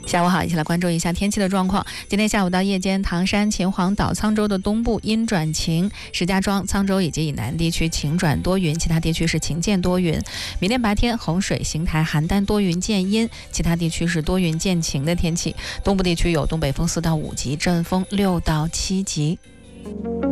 下午好，一起来关注一下天气的状况。今天下午到夜间，唐山、秦皇岛、沧州的东部阴转晴，石家庄、沧州以及以南地区晴转多云，其他地区是晴见多云。明天白天，洪水、邢台、邯郸多云见阴，其他地区是多云见晴的天气。东部地区有东北风4到5级，阵风6到7级。